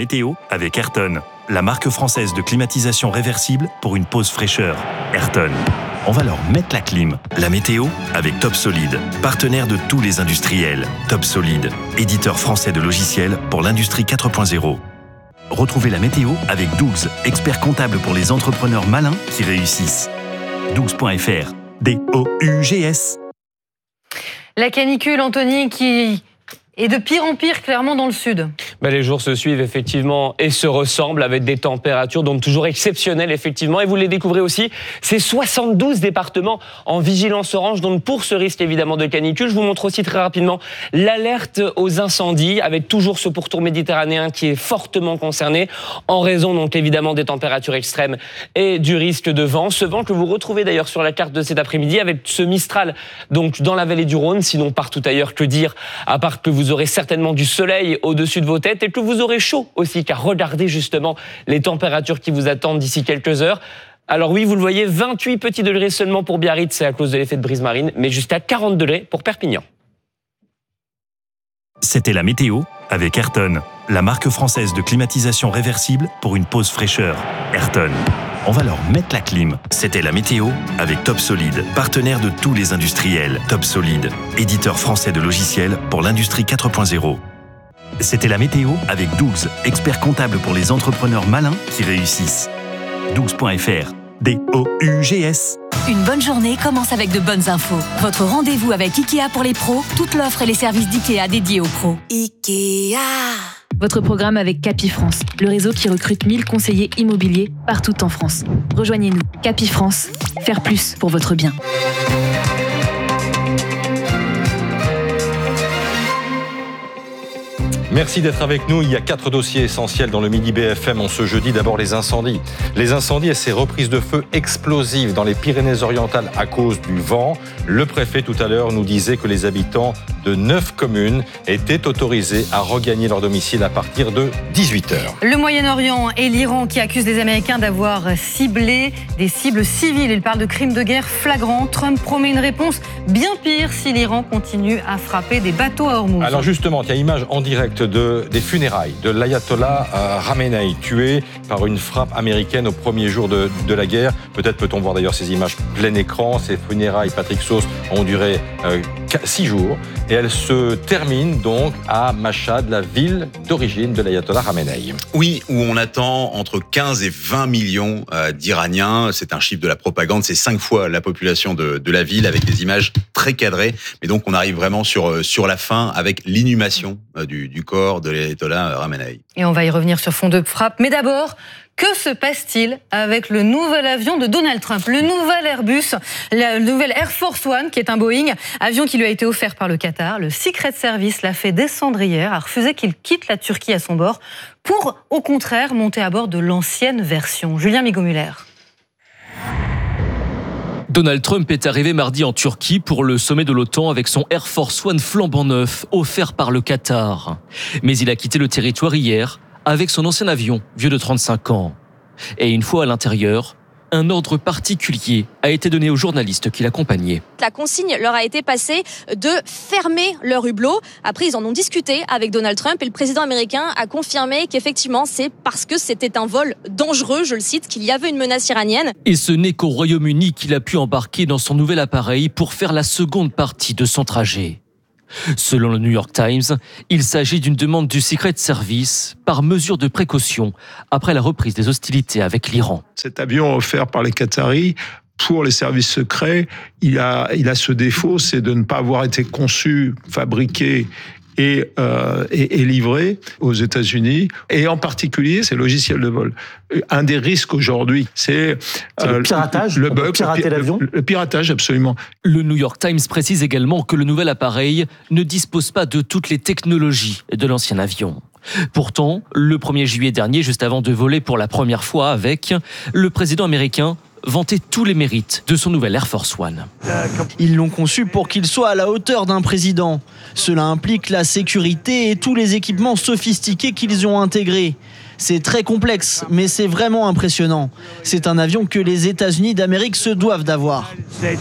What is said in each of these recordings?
météo avec Ayrton, la marque française de climatisation réversible pour une pause fraîcheur. Ayrton, on va leur mettre la clim. La météo avec Top Solid, partenaire de tous les industriels. Top Solid, éditeur français de logiciels pour l'industrie 4.0. Retrouvez la météo avec Dougs, expert comptable pour les entrepreneurs malins qui réussissent. Dougs.fr, D-O-U-G-S. La canicule, Anthony, qui est de pire en pire, clairement, dans le sud. Les jours se suivent effectivement et se ressemblent avec des températures donc toujours exceptionnelles effectivement. Et vous les découvrez aussi, c'est 72 départements en vigilance orange donc pour ce risque évidemment de canicule. Je vous montre aussi très rapidement l'alerte aux incendies avec toujours ce pourtour méditerranéen qui est fortement concerné en raison donc évidemment des températures extrêmes et du risque de vent. Ce vent que vous retrouvez d'ailleurs sur la carte de cet après-midi avec ce Mistral donc dans la vallée du Rhône, sinon partout ailleurs que dire à part que vous aurez certainement du soleil au-dessus de vos têtes et que vous aurez chaud aussi, car regardez justement les températures qui vous attendent d'ici quelques heures. Alors oui, vous le voyez, 28 petits degrés seulement pour Biarritz, c'est à cause de l'effet de brise marine, mais jusqu'à 40 degrés pour Perpignan. C'était la météo avec Ayrton, la marque française de climatisation réversible pour une pause fraîcheur. Ayrton, on va leur mettre la clim. C'était la météo avec Top Solid, partenaire de tous les industriels. Top Solid, éditeur français de logiciels pour l'industrie 4.0. C'était la météo avec Dougs, expert comptable pour les entrepreneurs malins qui réussissent. Dougs.fr, D-O-U-G-S. Une bonne journée commence avec de bonnes infos. Votre rendez-vous avec Ikea pour les pros, toute l'offre et les services d'Ikea dédiés aux pros. Ikea. Votre programme avec Capifrance, le réseau qui recrute 1000 conseillers immobiliers partout en France. Rejoignez-nous, Capifrance, faire plus pour votre bien. Merci d'être avec nous. Il y a 4 dossiers essentiels dans le Midi BFM en ce jeudi. D'abord les incendies. Les incendies et ces reprises de feu explosives dans les Pyrénées-Orientales à cause du vent. Le préfet tout à l'heure nous disait que les habitants de 9 communes étaient autorisés à regagner leur domicile à partir de 18h. Le Moyen-Orient et l'Iran qui accusent les Américains d'avoir ciblé des cibles civiles. Ils parlent de crimes de guerre flagrants. Trump promet une réponse bien pire si l'Iran continue à frapper des bateaux à Hormuz. Alors justement, il y a image en direct des funérailles de l'ayatollah Khamenei, tué par une frappe américaine au premier jour de la guerre. Peut-être peut-on voir d'ailleurs ces images plein écran. Ces funérailles, Patrick Sauce, ont duré 6 jours. Et elles se terminent donc à Mashhad, la ville d'origine de l'ayatollah Khamenei. Oui, où on attend entre 15 et 20 millions d'Iraniens. C'est un chiffre de la propagande, c'est 5 fois la population de la ville, avec des images très cadrées. Mais donc on arrive vraiment sur la fin avec l'inhumation du corps de l'ayatollah Khamenei. Et on va y revenir sur fond de frappe. Mais d'abord, que se passe-t-il avec le nouvel avion de Donald Trump, le nouvel Airbus, le nouvel Air Force One, qui est un Boeing, avion qui lui a été offert par le Qatar. Le Secret Service l'a fait descendre hier, a refusé qu'il quitte la Turquie à son bord pour, au contraire, monter à bord de l'ancienne version. Julien Migaud-Muller. Donald Trump est arrivé mardi en Turquie pour le sommet de l'OTAN avec son Air Force One flambant neuf, offert par le Qatar. Mais il a quitté le territoire hier avec son ancien avion, vieux de 35 ans. Et une fois à l'intérieur, un ordre particulier a été donné aux journalistes qui l'accompagnaient. La consigne leur a été passée de fermer leur hublot. Après, ils en ont discuté avec Donald Trump et le président américain a confirmé qu'effectivement, c'est parce que c'était un vol dangereux, je le cite, qu'il y avait une menace iranienne. Et ce n'est qu'au Royaume-Uni qu'il a pu embarquer dans son nouvel appareil pour faire la seconde partie de son trajet. Selon le New York Times, il s'agit d'une demande du Secret Service par mesure de précaution après la reprise des hostilités avec l'Iran. Cet avion offert par les Qataris pour les services secrets, il a ce défaut, c'est de ne pas avoir été conçu, fabriqué et livré aux États-Unis, et en particulier ses logiciels de vol. Un des risques aujourd'hui, c'est le piratage, le bug, pirater l'avion. Le piratage, absolument. Le New York Times précise également que le nouvel appareil ne dispose pas de toutes les technologies de l'ancien avion. Pourtant, le 1er juillet dernier, juste avant de voler pour la première fois avec, le président américain vantait tous les mérites de son nouvel Air Force One. Ils l'ont conçu pour qu'il soit à la hauteur d'un président. Cela implique la sécurité et tous les équipements sophistiqués qu'ils y ont intégrés. C'est très complexe, mais c'est vraiment impressionnant. C'est un avion que les États-Unis d'Amérique se doivent d'avoir.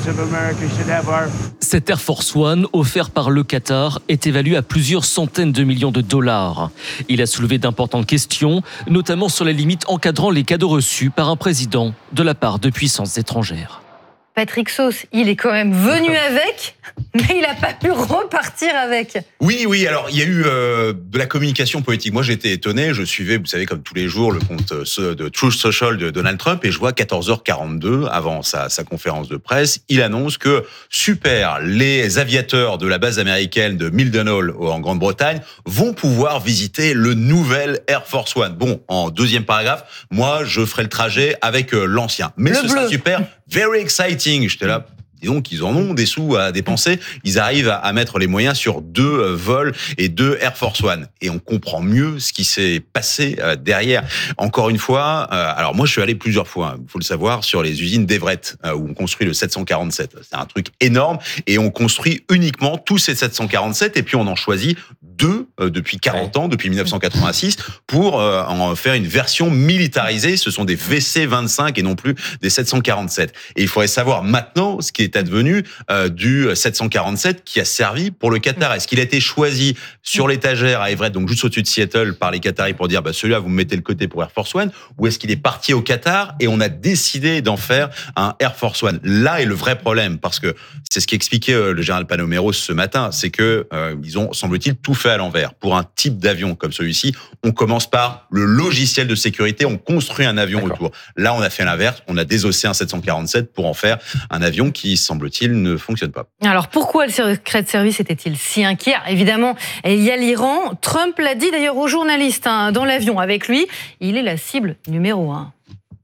Cet Air Force One, offert par le Qatar, est évalué à plusieurs centaines de millions de dollars. Il a soulevé d'importantes questions, notamment sur les limites encadrant les cadeaux reçus par un président de la part de puissances étrangères. Patrick Sauce, il est quand même venu avec, mais il n'a pas pu repartir avec. Oui, alors il y a eu de la communication politique. Moi j'étais étonné, je suivais, vous savez, comme tous les jours, le compte de Truth Social de Donald Trump, et je vois 14h42, avant sa conférence de presse, il annonce que, super, les aviateurs de la base américaine de Mildenhall en Grande-Bretagne vont pouvoir visiter le nouvel Air Force One. Bon, en deuxième paragraphe, moi je ferai le trajet avec l'ancien. Mais ce sera super, very exciting. J'étais là, dis donc, ils en ont des sous à dépenser. Ils arrivent à mettre les moyens sur 2 vols et 2 Air Force One. Et on comprend mieux ce qui s'est passé derrière. Encore une fois, alors moi je suis allé plusieurs fois, il faut le savoir, sur les usines d'Everett, où on construit le 747. C'est un truc énorme, et on construit uniquement tous ces 747, et puis on en choisit 2 depuis 40 ans, depuis 1986, pour en faire une version militarisée. Ce sont des VC-25 et non plus des 747. Et il faudrait savoir maintenant ce qui est advenu du 747 qui a servi pour le Qatar. Est-ce qu'il a été choisi sur l'étagère à Everett, donc juste au-dessus de Seattle, par les Qataris pour dire celui-là vous me mettez le côté pour Air Force One, ou est-ce qu'il est parti au Qatar et on a décidé d'en faire un Air Force One? Là est le vrai problème, parce que c'est ce qu'expliquait le général Paloméros ce matin, c'est que ils ont, semble-t-il, tout fait à l'envers. Pour un type d'avion comme celui-ci, on commence par le logiciel de sécurité, on construit un avion autour. Là, on a fait l'inverse, on a désossé un 747 pour en faire un avion qui, semble-t-il, ne fonctionne pas. Alors pourquoi le Secret Service était-il si inquiet? Évidemment, il y a l'Iran. Trump l'a dit d'ailleurs aux journalistes dans l'avion avec lui, il est la cible numéro 1.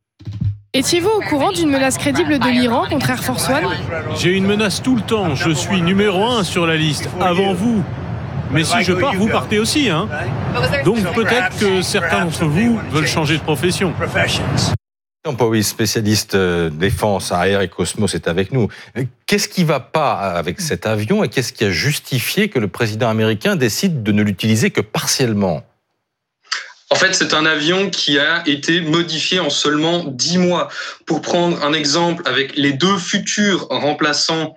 Étiez-vous au courant d'une menace crédible de l'Iran contre Air Force One? J'ai une menace tout le temps, je suis numéro 1 sur la liste, avant vous. Mais si je pars, vous partez aussi, hein. Donc peut-être que certains d'entre vous veulent changer de profession. Powys, spécialiste défense, air et cosmos, est avec nous. Qu'est-ce qui ne va pas avec cet avion et qu'est-ce qui a justifié que le président américain décide de ne l'utiliser que partiellement? En fait, c'est un avion qui a été modifié en seulement 10 mois. Pour prendre un exemple, avec les 2 futurs remplaçants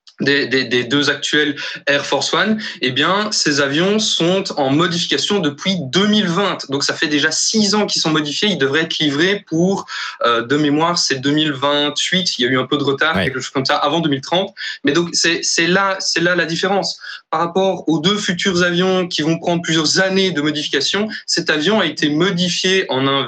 des 2 actuels Air Force One, eh bien, ces avions sont en modification depuis 2020. Donc, ça fait déjà 6 ans qu'ils sont modifiés. Ils devraient être livrés pour, de mémoire, c'est 2028. Il y a eu un peu de retard, quelque chose comme ça, avant 2030. Mais donc, c'est là la différence. Par rapport aux 2 futurs avions qui vont prendre plusieurs années de modification, cet avion a été modifié en un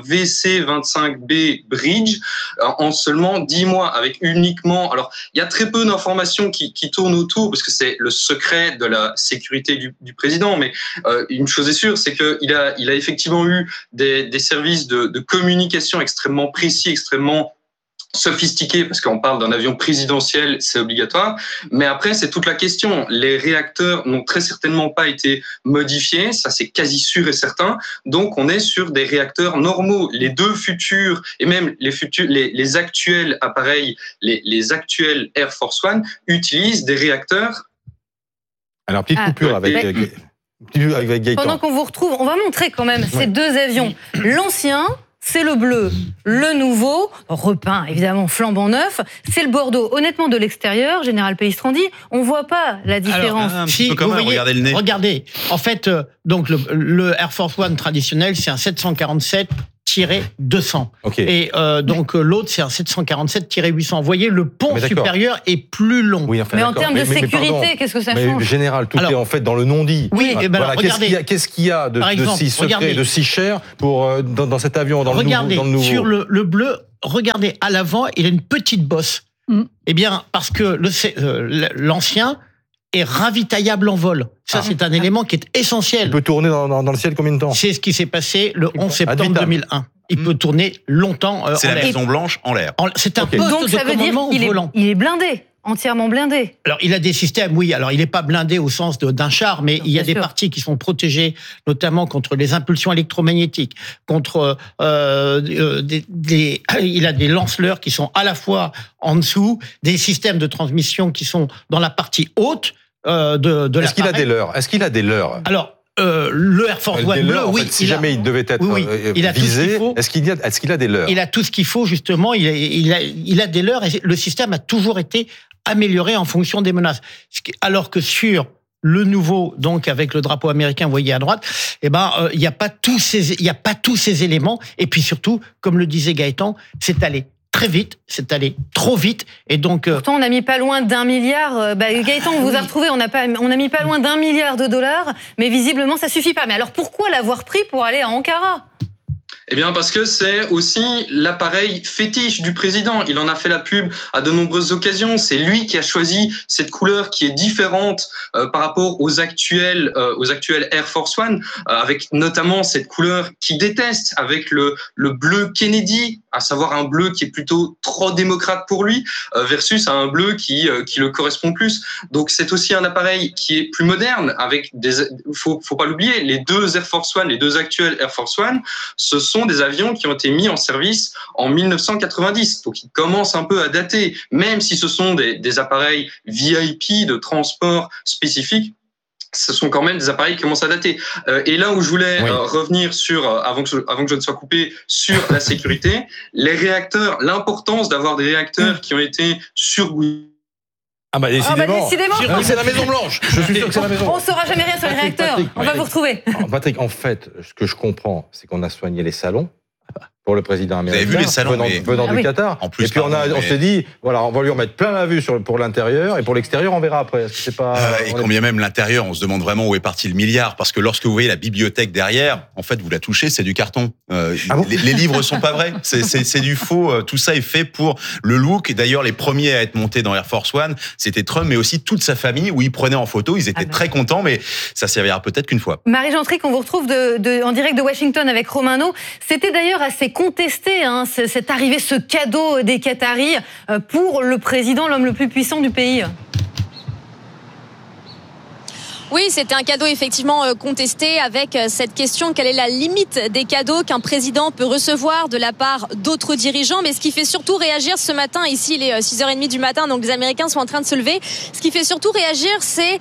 VC-25B Bridge en seulement 10 mois, avec uniquement... Alors, il y a très peu d'informations qui tournent autour, parce que c'est le secret de la sécurité du président, mais une chose est sûre, c'est qu'il a effectivement eu des services de communication extrêmement précis, extrêmement sophistiqué, parce qu'on parle d'un avion présidentiel, c'est obligatoire. Mais après, c'est toute la question. Les réacteurs n'ont très certainement pas été modifiés, ça c'est quasi sûr et certain. Donc, on est sur des réacteurs normaux. Les 2 futurs, et même les actuels appareils, les actuels Air Force One, utilisent des réacteurs. Alors, petite coupure avec Gaëtan. Pendant qu'on vous retrouve, on va montrer quand même ces 2 avions. L'ancien... c'est le bleu, le nouveau, repeint évidemment flambant neuf, c'est le bordeaux. Honnêtement, de l'extérieur, Général Pellistrandi, on voit pas la différence. Alors, si, vous voyez, regardez le nez. Regardez, en fait, donc le Air Force One traditionnel, c'est un 747-200. Et donc l'autre, c'est un 747-800. Vous voyez, le pont supérieur est plus long. Oui, enfin, mais en termes de sécurité, qu'est-ce que ça change? Général, tout est en fait dans le non-dit. Oui, voilà, regardez. Qu'est-ce qu'il y a de si secret et de si cher dans cet avion, dans le nouveau? Sur le bleu, regardez, à l'avant, il a une petite bosse. Eh bien, parce que l'ancien est ravitaillable en vol. Ça, c'est un élément qui est essentiel. Il peut tourner dans le ciel combien de temps? C'est ce qui s'est passé le 11 septembre 2001. Il peut tourner longtemps c'est la Maison Blanche en l'air. C'est un poste donc, de commandement volant. Il est blindé, entièrement blindé. Alors, il a des systèmes, oui. Alors, il n'est pas blindé au sens d'un char, mais il y a des parties qui sont protégées, notamment contre les impulsions électromagnétiques, contre il a des lanceleurs qui sont à la fois en dessous, des systèmes de transmission qui sont dans la partie haute de Est-ce qu'il a des leurres? Alors, le Air Force One bleu, oui. Si jamais il devait être visé, est-ce qu'il a des leurres? Il a tout ce qu'il faut, justement. Il a des leurres et le système a toujours été amélioré en fonction des menaces. Alors que sur le nouveau, donc avec le drapeau américain, vous voyez à droite, il n'y a pas tous ces éléments. Et puis surtout, comme le disait Gaëtan, c'est allé très vite, c'est allé trop vite, et donc. Pourtant, on n'a mis pas loin d'1 milliard. Gaëtan, on vous a retrouvé. On a mis pas loin d'1 milliard de dollars, mais visiblement, ça suffit pas. Mais alors, pourquoi l'avoir pris pour aller à Ankara? Eh bien, parce que c'est aussi l'appareil fétiche du président. Il en a fait la pub à de nombreuses occasions. C'est lui qui a choisi cette couleur qui est différente par rapport aux actuels Air Force One, avec notamment cette couleur qu'il déteste, avec le bleu Kennedy, à savoir un bleu qui est plutôt trop démocrate pour lui, versus un bleu qui le correspond plus. Donc, c'est aussi un appareil qui est plus moderne, avec faut pas l'oublier, les deux Air Force One, les deux actuels Air Force One, ce sont des avions qui ont été mis en service en 1990. Donc, ils commencent un peu à dater, même si ce sont des appareils VIP de transport spécifiques. Ce sont quand même des appareils qui commencent à dater. Et là où je voulais revenir sur, avant que je ne sois coupé, sur la sécurité, les réacteurs, l'importance d'avoir des réacteurs qui ont été surgoûtés. Décidément. C'est la Maison Blanche. Je suis sûr que c'est la Maison Blanche. On ne saura jamais rien sur les réacteurs. On va vous retrouver. Patrick, en fait, ce que je comprends, c'est qu'on a soigné les salons pour le président américain. Vous avez vu les salons venant du Qatar. En plus, et puis on s'est dit, voilà, on va lui remettre plein la vue pour l'intérieur, et pour l'extérieur, on verra après. Est-ce que c'est pas et quand bien même l'intérieur, on se demande vraiment où est parti le milliard, parce que lorsque vous voyez la bibliothèque derrière, en fait, vous la touchez, c'est du carton. Les livres sont pas vrais, c'est du faux. Tout ça est fait pour le look. Et d'ailleurs, les premiers à être montés dans Air Force One, c'était Trump, mais aussi toute sa famille, où ils prenaient en photo. Ils étaient très contents, mais ça servira peut-être qu'une fois. Marie Gentric, on vous retrouve en direct de Washington avec Romano. C'était d'ailleurs assez contesté, cette arrivée, ce cadeau des Qataris pour le président, l'homme le plus puissant du pays. Oui, c'était un cadeau effectivement contesté avec cette question: quelle est la limite des cadeaux qu'un président peut recevoir de la part d'autres dirigeants? Mais ce qui fait surtout réagir ce matin, ici il est 6h30 du matin, donc les Américains sont en train de se lever. Ce qui fait surtout réagir, c'est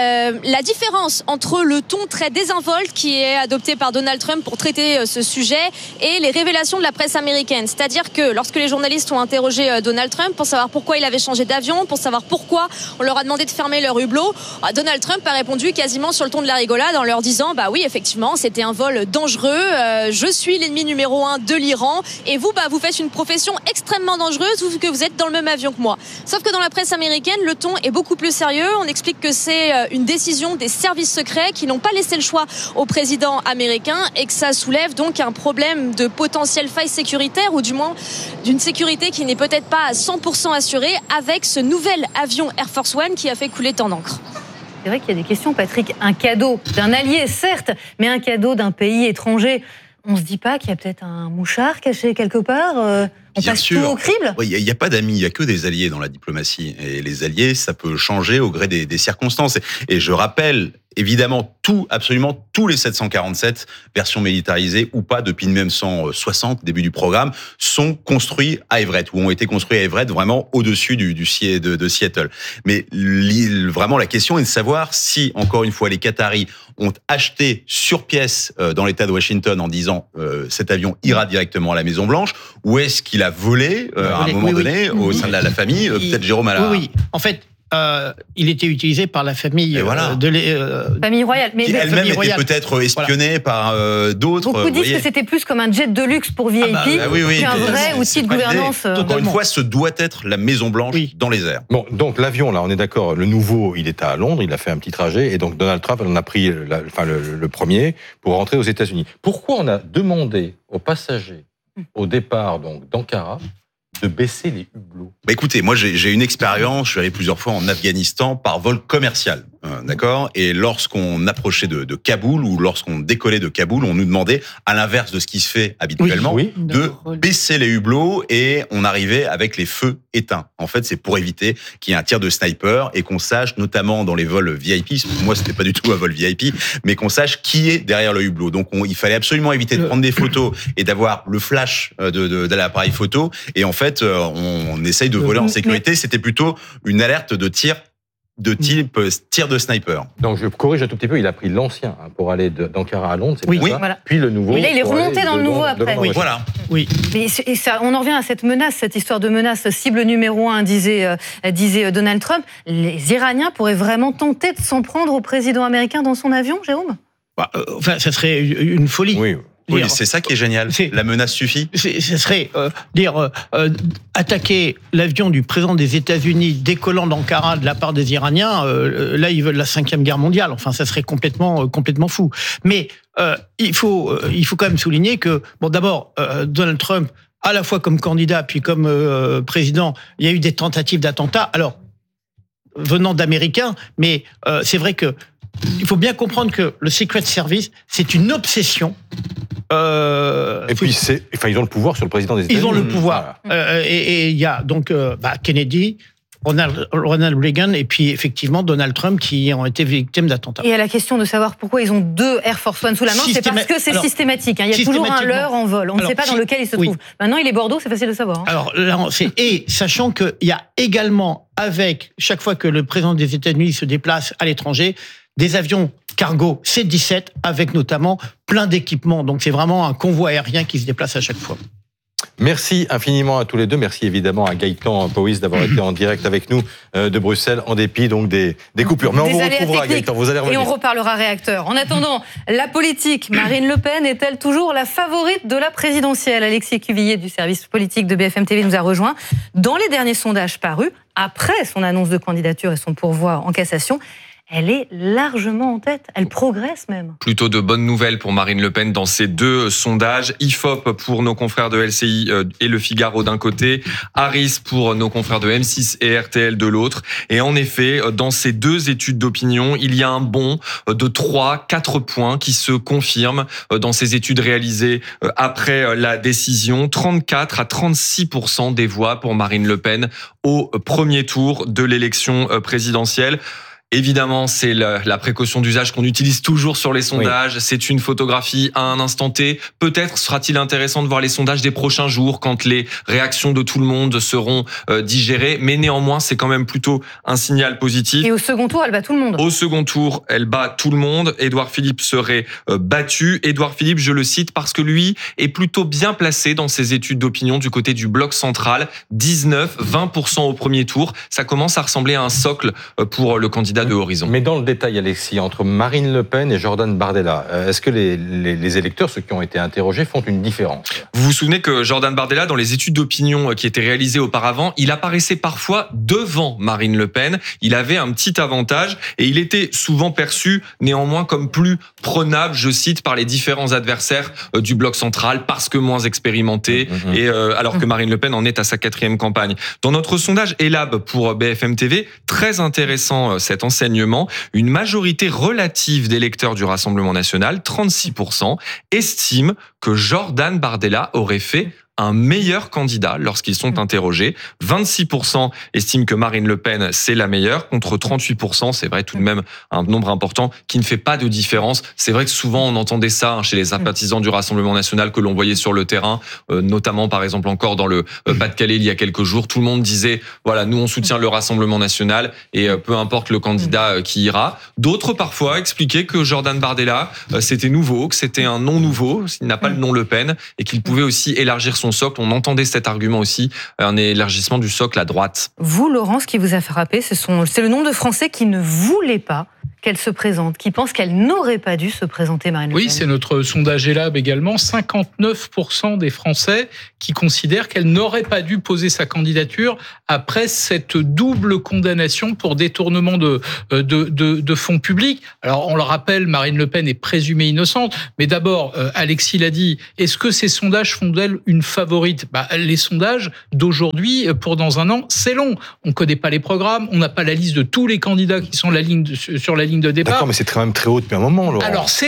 la différence entre le ton très désinvolte qui est adopté par Donald Trump pour traiter ce sujet et les révélations de la presse américaine. C'est-à-dire que lorsque les journalistes ont interrogé Donald Trump pour savoir pourquoi il avait changé d'avion, pour savoir pourquoi on leur a demandé de fermer leur hublot, Donald Trump a répondu quasiment sur le ton de la rigolade en leur disant: bah oui, effectivement, c'était un vol dangereux, je suis l'ennemi numéro 1 de l'Iran, et vous, vous faites une profession extrêmement dangereuse vu que vous êtes dans le même avion que moi. Sauf que dans la presse américaine, le ton est beaucoup plus sérieux. On explique que c'est une décision des services secrets qui n'ont pas laissé le choix au président américain, et que ça soulève donc un problème de potentielle faille sécuritaire, ou du moins d'une sécurité qui n'est peut-être pas à 100% assurée avec ce nouvel avion Air Force One qui a fait couler tant d'encre. C'est vrai qu'il y a des questions, Patrick. Un cadeau d'un allié, certes, mais un cadeau d'un pays étranger. On ne se dit pas qu'il y a peut-être un mouchard caché quelque part on Bien passe sûr. tout au crible? Il n'y a pas d'amis, il n'y a que des alliés dans la diplomatie. Et les alliés, ça peut changer au gré des circonstances. Et je rappelle, évidemment, absolument tous les 747 versions militarisées ou pas depuis 1960, début du programme, sont construits à Everett, ou ont été construits à Everett, vraiment au-dessus de Seattle. Mais vraiment, la question est de savoir si, encore une fois, les Qataris ont acheté sur pièce dans l'État de Washington en disant cet avion ira directement à la Maison Blanche, ou est-ce qu'il a volé à un moment donné au sein de la famille, peut-être Jérôme à la... Oui. En fait, il était utilisé par la famille famille royale. Mais qui elle-même était peut-être espionnée par d'autres. Beaucoup disent que c'était plus comme un jet de luxe pour VIP qu'un vrai outil de gouvernance. Encore une fois, ce doit être la Maison Blanche dans les airs. Bon, donc l'avion, là, on est d'accord, le nouveau, il est à Londres, il a fait un petit trajet, et donc Donald Trump en a pris le premier pour rentrer aux États-Unis. Pourquoi on a demandé aux passagers au départ donc d'Ankara de baisser les hublots? Écoutez, moi j'ai une expérience, je suis allé plusieurs fois en Afghanistan par vol commercial, d'accord? Et lorsqu'on approchait de Kaboul ou lorsqu'on décollait de Kaboul, on nous demandait, à l'inverse de ce qui se fait habituellement, de baisser les hublots, et on arrivait avec les feux éteints. En fait, c'est pour éviter qu'il y ait un tir de sniper et qu'on sache, notamment dans les vols VIP, moi c'était pas du tout un vol VIP, mais qu'on sache qui est derrière le hublot. Donc il fallait absolument éviter de prendre des photos et d'avoir le flash de l'appareil photo, et en fait on essaye de voler en sécurité. C'était plutôt une alerte de tir type tir de sniper. Donc je corrige un tout petit peu, il a pris l'ancien pour aller d'Ankara à Londres, c'est oui, ça voilà. Puis le nouveau. Mais là, il est remonté dans le nouveau après. Oui, voilà. Oui. Mais ça, on en revient à cette menace, cette histoire de menace. Cible numéro 1, disait Donald Trump. Les Iraniens pourraient vraiment tenter de s'en prendre au président américain dans son avion, Jérôme ? Enfin, ça serait une folie. Oui, c'est ça qui est génial. La menace suffit. Ce serait attaquer l'avion du président des États-Unis décollant d'Ankara de la part des Iraniens. Là, ils veulent la 5e guerre mondiale. Enfin, ça serait complètement fou. Mais il faut quand même souligner que, bon, d'abord, Donald Trump, à la fois comme candidat puis comme président, il y a eu des tentatives d'attentats. Alors, venant d'Américains, mais c'est vrai que il faut bien comprendre que le Secret Service, c'est une obsession. Et puis, ils ont le pouvoir sur le président des États-Unis. Ils ont le pouvoir. Et il y a donc Kennedy, Ronald Reagan et puis effectivement Donald Trump qui ont été victimes d'attentats. Et à la question de savoir pourquoi ils ont 2 Air Force One sous la main, c'est parce que c'est systématique. Il y a toujours un leurre en vol. On ne sait pas dans lequel il se trouve. Maintenant, il est Bordeaux, c'est facile de savoir. Alors là, et sachant qu'il y a également, avec chaque fois que le président des États-Unis se déplace à l'étranger, des avions cargo C-17 avec notamment plein d'équipements. Donc c'est vraiment un convoi aérien qui se déplace à chaque fois. Merci infiniment à tous les deux. Merci évidemment à Gaëtan Powys d'avoir été en direct avec nous de Bruxelles, en dépit donc des coupures. Mais on vous retrouvera, Gaëtan, vous allez revenir. Et on reparlera réacteur. En attendant, la politique, Marine Le Pen est-elle toujours la favorite de la présidentielle ? Alexis Cuvillier du service politique de BFM TV nous a rejoint. Dans les derniers sondages parus, après son annonce de candidature et son pourvoi en cassation, elle est largement en tête, elle progresse même. Plutôt de bonnes nouvelles pour Marine Le Pen dans ces 2 sondages. IFOP pour nos confrères de LCI et Le Figaro d'un côté, Harris pour nos confrères de M6 et RTL de l'autre. Et en effet, dans ces 2 études d'opinion, il y a un bond de 3-4 points qui se confirment dans ces études réalisées après la décision. 34 à 36% des voix pour Marine Le Pen au premier tour de l'élection présidentielle. Évidemment, c'est la précaution d'usage qu'on utilise toujours sur les sondages. Oui. C'est une photographie à un instant T. Peut-être sera-t-il intéressant de voir les sondages des prochains jours quand les réactions de tout le monde seront digérées. Mais néanmoins, c'est quand même plutôt un signal positif. Et au second tour, elle bat tout le monde. Au second tour, elle bat tout le monde. Édouard Philippe serait battu. Édouard Philippe, je le cite parce que lui est plutôt bien placé dans ses études d'opinion du côté du bloc central. 19-20% au premier tour. Ça commence à ressembler à un socle pour le candidat de Horizon. Mais dans le détail, Alexis, entre Marine Le Pen et Jordan Bardella, est-ce que les électeurs, ceux qui ont été interrogés, font une différence ? Vous vous souvenez que Jordan Bardella, dans les études d'opinion qui étaient réalisées auparavant, il apparaissait parfois devant Marine Le Pen. Il avait un petit avantage et il était souvent perçu néanmoins comme plus prenable, je cite, par les différents adversaires du bloc central parce que moins expérimenté et alors que Marine Le Pen en est à sa 4e campagne. Dans notre sondage Elab pour BFM TV, très intéressant cet enseignement, une majorité relative d'électeurs du Rassemblement national, 36%, estiment que Jordan Bardella aurait fait un meilleur candidat lorsqu'ils sont interrogés. 26% estiment que Marine Le Pen, c'est la meilleure, contre 38%, c'est vrai tout de même un nombre important qui ne fait pas de différence. C'est vrai que souvent on entendait ça chez les sympathisants du Rassemblement national que l'on voyait sur le terrain, notamment par exemple encore dans le Pas-de-Calais il y a quelques jours. Tout le monde disait, voilà, nous on soutient le Rassemblement national et peu importe le candidat qui ira. D'autres parfois expliquaient que Jordan Bardella, c'était nouveau, que c'était un nom nouveau, s'il n'a pas le nom Le Pen, et qu'il pouvait aussi élargir son socle. On entendait cet argument aussi, un élargissement du socle à droite. Vous, Laurent, ce qui vous a frappé, c'est le nombre de Français qui ne voulaient pas qu'elle se présente, qui pensent qu'elle n'aurait pas dû se présenter, Marine Le Pen. Oui, c'est notre sondage Elab également. 59% des Français qui considèrent qu'elle n'aurait pas dû poser sa candidature après cette double condamnation pour détournement de fonds publics. Alors, on le rappelle, Marine Le Pen est présumée innocente, mais d'abord, Alexis l'a dit, est-ce que ces sondages font d'elle une favorite ? Les sondages d'aujourd'hui, pour dans un an, c'est long. On ne connaît pas les programmes, on n'a pas la liste de tous les candidats qui sont sur la ligne de départ. D'accord, mais c'est quand même très haut depuis un moment, Laurent. Alors,